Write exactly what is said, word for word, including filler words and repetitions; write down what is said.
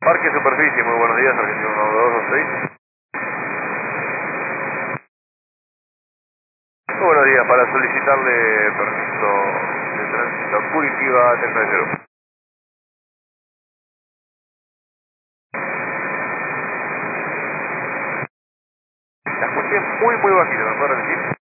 Parque Superficie, muy buenos días, Argentino uno dos dos seis. Muy buenos días, para solicitarle permiso de tránsito a Curitiba, Tecno de Cero. La escuché muy muy bajito, ¿me puede repetir?